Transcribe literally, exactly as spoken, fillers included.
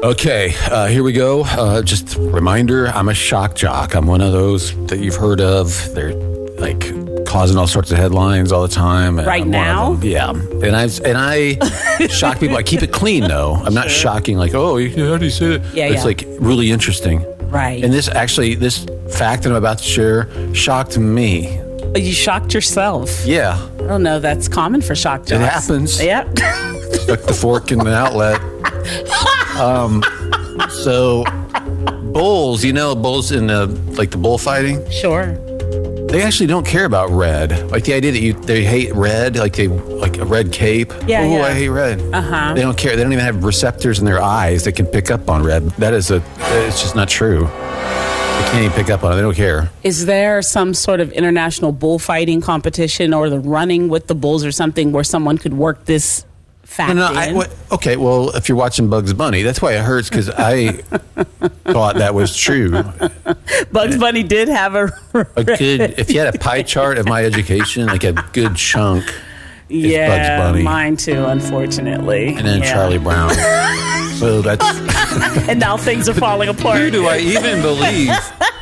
Okay, uh, here we go. Uh, just a reminder, I'm a shock jock. I'm one of those that you've heard of. They're like causing all sorts of headlines all the time. Right I'm now? Yeah. And I and I shock people. I keep it clean, though. I'm not shocking like, oh, how do you say that? Yeah, it's yeah. like really interesting. Right. And this actually, this fact that I'm about to share shocked me. You shocked yourself. Yeah. I don't know. That's common for shock jocks. It happens. Yep. Stuck the fork in the outlet. Um, so bulls, you know, bulls in the like the bullfighting. Sure. They actually don't care about red. Like the idea that you they hate red, like they like a red cape. Yeah, oh, yeah. I hate red. Uh huh. They don't care. They don't even have receptors in their eyes that can pick up on red. That is a. It's just not true. They can't even pick up on it. They don't care. Is there some sort of international bullfighting competition or the running with the bulls or something where someone could work this fact No, no, in? I, what, okay, well, if you're watching Bugs Bunny, that's why it hurts, because I thought that was true. Bugs Bunny did have a... A good, if you had a pie chart of my education, like a good chunk is yeah, Bugs Bunny. Mine too, unfortunately. And then yeah. Charlie Brown. So that's... And now things are falling apart. Who do I even believe?